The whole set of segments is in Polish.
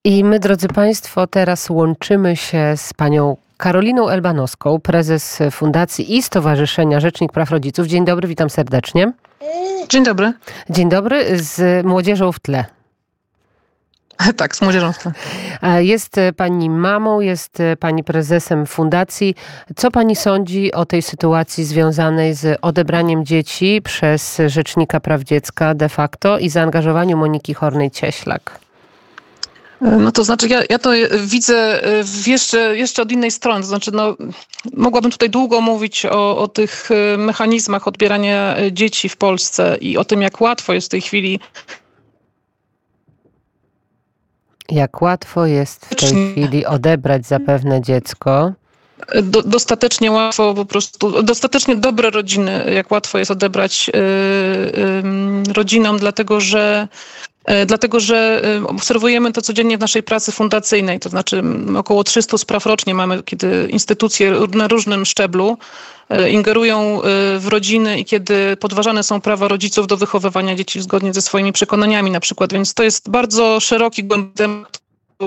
I my, drodzy Państwo, teraz łączymy się z panią Karoliną Elbanowską, prezes Fundacji i Stowarzyszenia Rzecznik Praw Rodziców. Dzień dobry, witam serdecznie. Dzień dobry. Dzień dobry, z młodzieżą w tle. Tak, z młodzieżą w tle. Jest pani mamą, jest pani prezesem fundacji. Co pani sądzi o tej sytuacji związanej z odebraniem dzieci przez Rzecznika Praw Dziecka de facto i zaangażowaniu Moniki Hornej-Cieślak? No to znaczy ja to widzę jeszcze od innej strony. To znaczy mogłabym tutaj długo mówić o tych mechanizmach odbierania dzieci w Polsce i o tym, jak łatwo jest w tej chwili. Jak łatwo jest w tej chwili odebrać zapewne dziecko. Dostatecznie łatwo, po prostu dostatecznie dobre rodziny, jak łatwo jest odebrać rodzinom, dlatego że obserwujemy to codziennie w naszej pracy fundacyjnej, to znaczy około 300 spraw rocznie mamy, kiedy instytucje na różnym szczeblu ingerują w rodziny i kiedy podważane są prawa rodziców do wychowywania dzieci zgodnie ze swoimi przekonaniami na przykład, więc to jest bardzo szeroki, głęboki temat.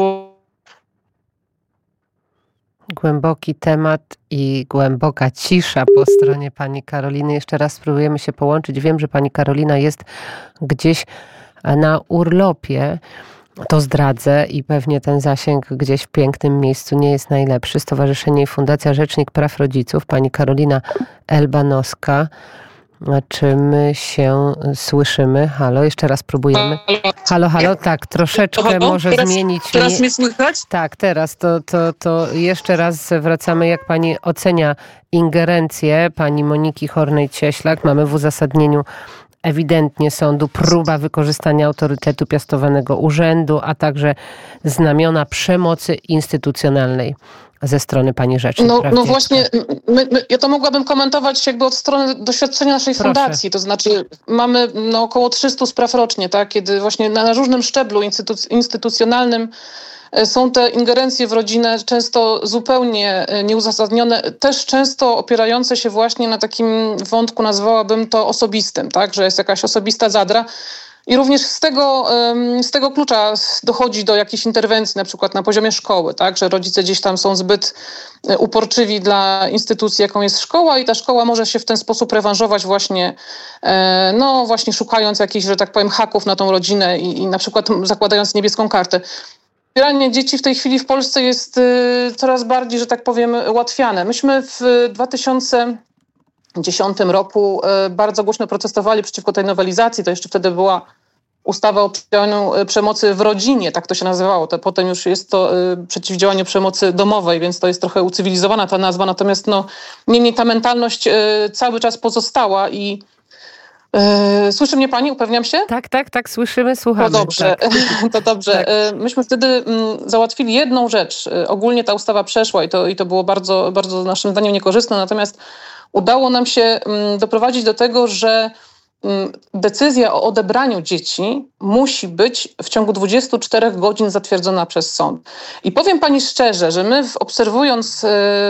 Głęboki temat i głęboka cisza po stronie pani Karoliny. Jeszcze raz spróbujemy się połączyć. Wiem, że pani Karolina jest gdzieś na urlopie. To zdradzę i pewnie ten zasięg gdzieś w pięknym miejscu nie jest najlepszy. Stowarzyszenie i Fundacja Rzecznik Praw Rodziców, pani Karolina Elbanowska. Czy my się słyszymy? Halo, jeszcze raz próbujemy. Halo, tak, troszeczkę może zmienić. Teraz mnie słychać? Tak, teraz to jeszcze raz wracamy. Jak pani ocenia ingerencję pani Moniki Hornej-Cieślak? Mamy w uzasadnieniu ewidentnie sądu próba wykorzystania autorytetu piastowanego urzędu, a także znamiona przemocy instytucjonalnej ze strony pani rzecznik. No właśnie, ja to mogłabym komentować jakby od strony doświadczenia naszej fundacji. To znaczy mamy około 300 spraw rocznie, tak, kiedy właśnie na różnym szczeblu instytucjonalnym są te ingerencje w rodzinę często zupełnie nieuzasadnione, też często opierające się właśnie na takim wątku, nazwałabym to osobistym, tak, że jest jakaś osobista zadra. I również z tego klucza dochodzi do jakichś interwencji, na przykład na poziomie szkoły, tak, że rodzice gdzieś tam są zbyt uporczywi dla instytucji, jaką jest szkoła i ta szkoła może się w ten sposób rewanżować właśnie szukając jakichś, że tak powiem, haków na tą rodzinę i na przykład zakładając niebieską kartę. Odbieranie dzieci w tej chwili w Polsce jest coraz bardziej, że tak powiem, ułatwiane. Myśmy w 2010 roku bardzo głośno protestowali przeciwko tej nowelizacji. To jeszcze wtedy była ustawa o przeciwdziałaniu przemocy w rodzinie, tak to się nazywało. Potem już jest to przeciwdziałanie przemocy domowej, więc to jest trochę ucywilizowana ta nazwa. Natomiast niemniej ta mentalność cały czas pozostała i słyszy mnie pani? Upewniam się? Tak, słyszymy, słuchamy. To dobrze, tak. To dobrze. Tak. Myśmy wtedy załatwili jedną rzecz. Ogólnie ta ustawa przeszła i to było bardzo, bardzo naszym zdaniem niekorzystne, natomiast udało nam się doprowadzić do tego, że decyzja o odebraniu dzieci musi być w ciągu 24 godzin zatwierdzona przez sąd. I powiem pani szczerze, że my obserwując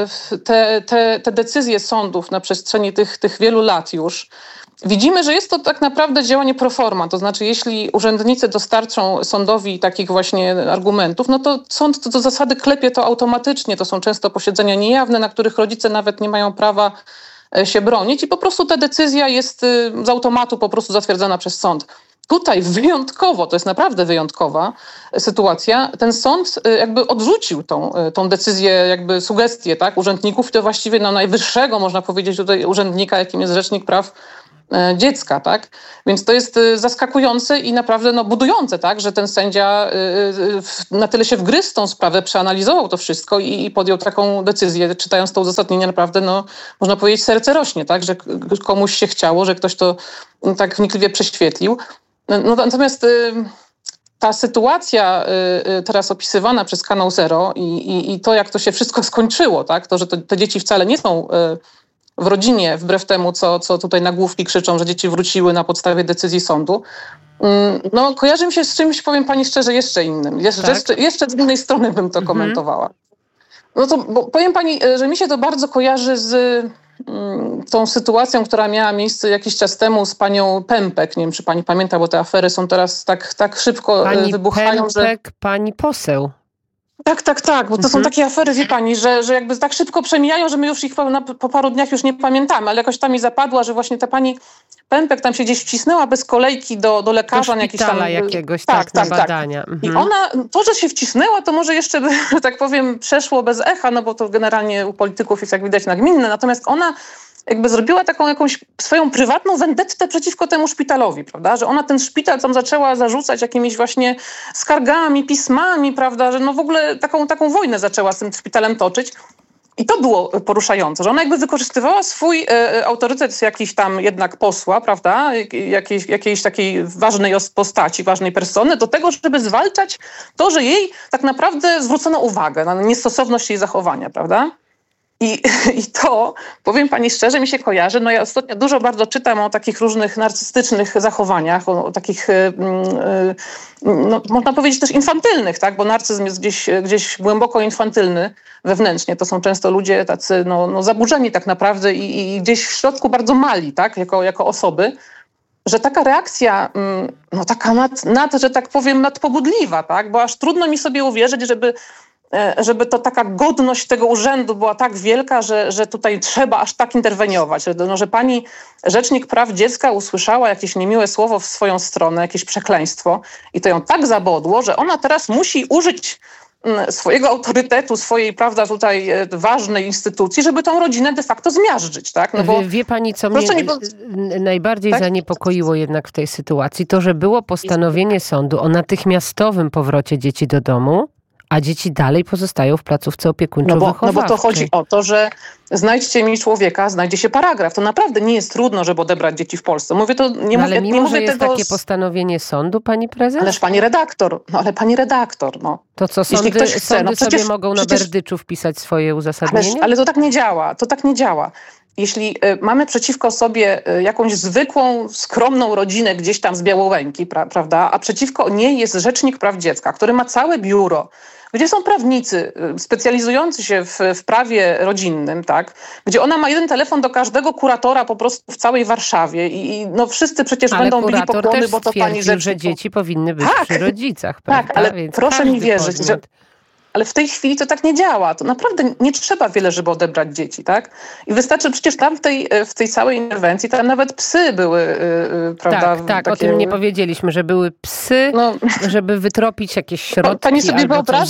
te decyzje sądów na przestrzeni tych wielu lat już, widzimy, że jest to tak naprawdę działanie pro forma. To znaczy, jeśli urzędnicy dostarczą sądowi takich właśnie argumentów, no to sąd co do zasady klepie to automatycznie. To są często posiedzenia niejawne, na których rodzice nawet nie mają prawa się bronić i po prostu ta decyzja jest z automatu po prostu zatwierdzana przez sąd. Tutaj wyjątkowo, to jest naprawdę wyjątkowa sytuacja, ten sąd jakby odrzucił tą decyzję, jakby sugestię, tak, urzędników i to właściwie najwyższego, można powiedzieć, tutaj urzędnika, jakim jest Rzecznik Praw Dziecka, tak? Więc to jest zaskakujące i naprawdę budujące, tak, że ten sędzia na tyle się wgryzł w tą sprawę, przeanalizował to wszystko i podjął taką decyzję. Czytając to uzasadnienie, naprawdę, można powiedzieć, serce rośnie, tak, że komuś się chciało, że ktoś to tak wnikliwie prześwietlił. Natomiast ta sytuacja teraz opisywana przez Kanał Zero i to, jak to się wszystko skończyło, tak, to, że te dzieci wcale nie są w rodzinie, wbrew temu, co tutaj nagłówki krzyczą, że dzieci wróciły na podstawie decyzji sądu, kojarzy mi się z czymś, powiem pani szczerze, jeszcze innym. Jeszcze z innej strony bym to komentowała. No to bo powiem pani, że mi się to bardzo kojarzy z tą sytuacją, która miała miejsce jakiś czas temu z panią Pępek. Nie wiem, czy pani pamięta, bo te afery są teraz tak szybko pani wybuchają, Pępek, że... Pani poseł. Tak, bo to są takie afery, wie pani, że jakby tak szybko przemijają, że my już ich po paru dniach już nie pamiętamy, ale jakoś tam mi zapadła, że właśnie ta pani Pępek tam się gdzieś wcisnęła bez kolejki do lekarza. Do szpitala jakiegoś, na badania. I ona, to, że się wcisnęła, to może jeszcze, że tak powiem, przeszło bez echa, no bo to generalnie u polityków jest, jak widać, nagminne, natomiast ona jakby zrobiła taką jakąś swoją prywatną vendettę przeciwko temu szpitalowi, prawda? Że ona ten szpital tam zaczęła zarzucać jakimiś właśnie skargami, pismami, prawda? Że no w ogóle taką wojnę zaczęła z tym szpitalem toczyć. I to było poruszające, że ona jakby wykorzystywała swój autorytet jakiś tam jednak posła, prawda? Jakiejś takiej ważnej postaci, ważnej persony do tego, żeby zwalczać to, że jej tak naprawdę zwrócono uwagę na niestosowność jej zachowania, prawda? I to, powiem pani szczerze, mi się kojarzy. No ja ostatnio dużo bardzo czytam o takich różnych narcystycznych zachowaniach, o takich, no, można powiedzieć też infantylnych, tak? Bo narcyzm jest gdzieś głęboko infantylny wewnętrznie. To są często ludzie tacy no zaburzeni tak naprawdę i gdzieś w środku bardzo mali, tak? Jako osoby. Że taka reakcja, no taka że tak powiem, nadpobudliwa, tak? Bo aż trudno mi sobie uwierzyć, żeby to taka godność tego urzędu była tak wielka, że tutaj trzeba aż tak interweniować. Że pani Rzecznik Praw Dziecka usłyszała jakieś niemiłe słowo w swoją stronę, jakieś przekleństwo i to ją tak zabodło, że ona teraz musi użyć swojego autorytetu, swojej, prawda, tutaj ważnej instytucji, żeby tą rodzinę de facto zmiażdżyć, tak? No bo wie pani, co mnie najbardziej zaniepokoiło jednak w tej sytuacji? To, że było postanowienie sądu o natychmiastowym powrocie dzieci do domu, a dzieci dalej pozostają w placówce opiekuńczo-wychowawczej. No bo to chodzi o to, że znajdźcie mi człowieka, znajdzie się paragraf. To naprawdę nie jest trudno, żeby odebrać dzieci w Polsce. Mówię to, ale mimo, że jest takie postanowienie sądu, pani prezes? Ależ pani redaktor, no. To co, sądy sobie mogą na berdyczu wpisać swoje uzasadnienie? Ale to tak nie działa. Jeśli mamy przeciwko sobie jakąś zwykłą, skromną rodzinę gdzieś tam z Białołęki, prawda, a przeciwko niej jest Rzecznik Praw Dziecka, który ma całe biuro, gdzie są prawnicy specjalizujący się w prawie rodzinnym, tak? Gdzie ona ma jeden telefon do każdego kuratora po prostu w całej Warszawie i no wszyscy przecież będą bili pokłony, bo to pani rzecznik, że dzieci powinny być przy rodzicach, prawda? Tak, ale więc proszę mi wierzyć, że... Ale w tej chwili to tak nie działa. To naprawdę nie trzeba wiele, żeby odebrać dzieci, tak? I wystarczy przecież tam w tej całej interwencji, tam nawet psy były, prawda? Tak, takie... o tym nie powiedzieliśmy, że były psy, żeby wytropić jakieś środki. Pani sobie wyobraża,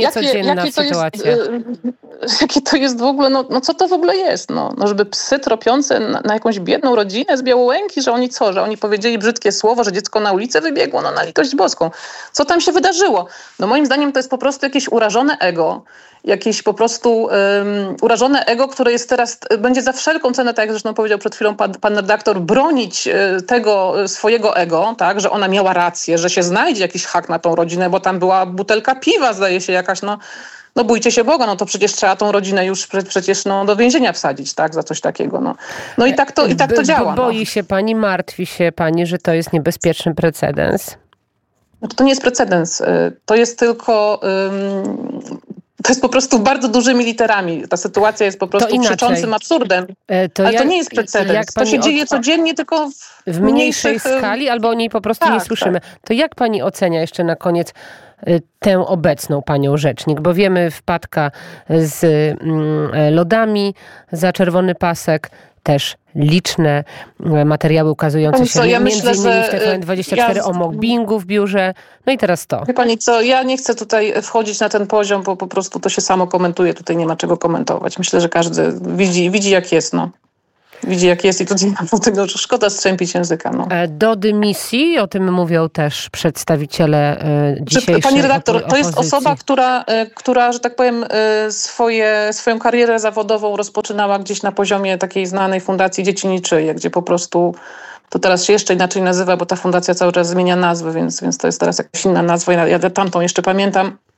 jakie to jest w ogóle, no co to w ogóle jest? No żeby psy tropiące na jakąś biedną rodzinę z Białołęki, że oni powiedzieli brzydkie słowo, że dziecko na ulicę wybiegło, no na litość boską. Co tam się wydarzyło? No moim zdaniem to jest po prostu jakieś urażone ego, jakieś po prostu urażone ego, które jest teraz, będzie za wszelką cenę, tak jak zresztą powiedział przed chwilą pan redaktor, bronić tego swojego ego, tak, że ona miała rację, że się znajdzie jakiś hak na tą rodzinę, bo tam była butelka piwa, zdaje się jakaś, no bójcie się Boga, no to przecież trzeba tą rodzinę już przecież do więzienia wsadzić, tak, za coś takiego, no i tak to działa. Boi się pani, martwi się pani, że to jest niebezpieczny precedens? To nie jest precedens, to jest tylko... To jest po prostu bardzo dużymi literami. Ta sytuacja jest po prostu krzyczącym absurdem. Ale to nie jest precedens. To się dzieje codziennie, tylko w mniejszej skali, albo o niej po prostu nie słyszymy. Tak. To jak pani ocenia jeszcze na koniec tę obecną panią rzecznik? Bo wiemy, wpadka z lodami za czerwony pasek, też liczne materiały ukazujące się między innymi w TVN24 o mobbingu w biurze. No i teraz to. Wie pani co, ja nie chcę tutaj wchodzić na ten poziom, bo po prostu to się samo komentuje. Tutaj nie ma czego komentować. Myślę, że każdy widzi jak jest, Widzi jak jest i tutaj naprawdę szkoda strzępić języka. Do dymisji, o tym mówią też przedstawiciele dzisiejszej Pani redaktor, to jest osoba, która, że tak powiem, swoją karierę zawodową rozpoczynała gdzieś na poziomie takiej znanej fundacji Dzieci Niczyje, gdzie po prostu to teraz się jeszcze inaczej nazywa, bo ta fundacja cały czas zmienia nazwę, więc to jest teraz jakaś inna nazwa. Ja tamtą jeszcze pamiętam.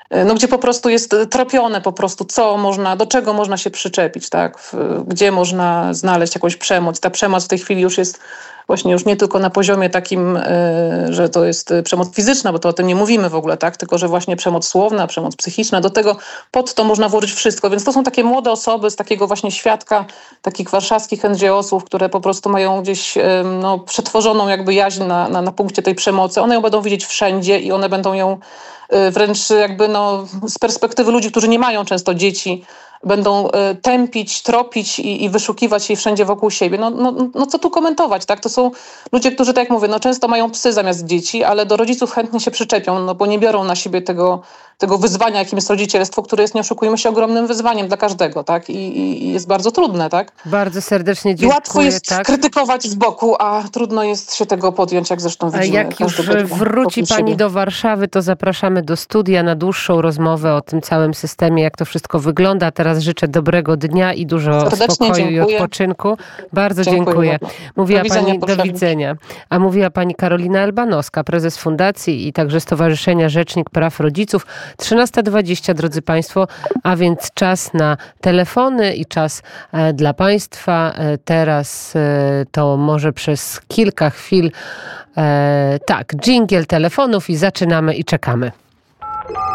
no, gdzie po prostu jest tropione po prostu, do czego można się przyczepić, tak? Gdzie można znaleźć jakąś przemoc. Ta przemoc w tej chwili już jest właśnie już nie tylko na poziomie takim, że to jest przemoc fizyczna, bo to o tym nie mówimy w ogóle, tak? Tylko że właśnie przemoc słowna, przemoc psychiczna, do tego pod to można włożyć wszystko. Więc to są takie młode osoby z takiego właśnie świadka, takich warszawskich NGO-sów, które po prostu mają gdzieś no, przetworzoną jakby jaźń na punkcie tej przemocy. One ją będą widzieć wszędzie i one będą ją wręcz jakby no, z perspektywy ludzi, którzy nie mają często dzieci, będą tępić, tropić i wyszukiwać jej wszędzie wokół siebie. No co tu komentować, tak? To są ludzie, którzy, tak jak mówię, no często mają psy zamiast dzieci, ale do rodziców chętnie się przyczepią, no bo nie biorą na siebie tego wyzwania, jakim jest rodzicielstwo, które jest, nie oszukujmy się, ogromnym wyzwaniem dla każdego, tak? I jest bardzo trudne, tak? Bardzo serdecznie dziękuję. Łatwo jest krytykować z boku, a trudno jest się tego podjąć, jak zresztą widzimy. A jak już wróci pani do Warszawy, to zapraszamy do studia na dłuższą rozmowę o tym całym systemie, jak to wszystko wygląda. Teraz życzę dobrego dnia i dużo spokoju i odpoczynku. Bardzo dziękuję. Mówiła pani, do widzenia. A mówiła pani Karolina Elbanowska, prezes Fundacji i także Stowarzyszenia Rzecznik Praw Rodziców. 13:20, drodzy państwo, a więc czas na telefony i czas dla państwa. Teraz to może przez kilka chwil tak, dżingiel telefonów i zaczynamy i czekamy.